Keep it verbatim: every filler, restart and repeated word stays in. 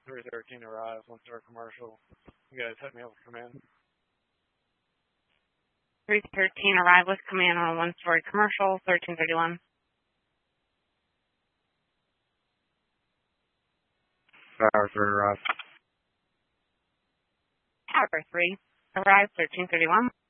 three thirteen arrive, one-story commercial. You guys hit me up with command. three thirteen arrive with command on a one-story commercial, thirteen thirty-one. Tower three arrive. Tower three arrive, thirteen thirty-one.